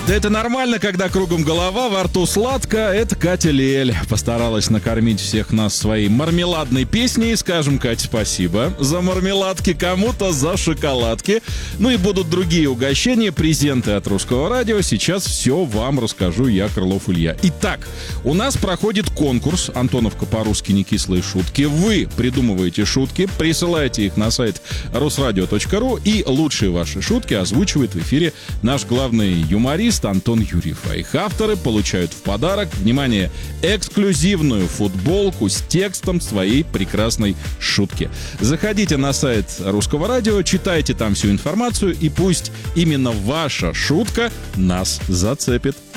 Да это нормально, когда кругом голова, во рту сладко. Это Катя Лель постаралась накормить всех нас своей мармеладной песней. Скажем, Катя, спасибо за мармеладки, кому-то за шоколадки. Ну и будут другие угощения, презенты от Русского радио. Сейчас все вам расскажу я, Крылов Илья. Итак, у нас проходит конкурс «Антоновка по-русски не кислые шутки». Вы придумываете шутки, присылаете их на сайт русрадио.ру, и лучшие ваши шутки озвучивает в эфире наш главный юморист Антон Юрьев. А их авторы получают в подарок, внимание, эксклюзивную футболку с текстом своей прекрасной шутки. Заходите на сайт Русского радио, читайте там всю информацию, и пусть именно ваша шутка нас зацепит.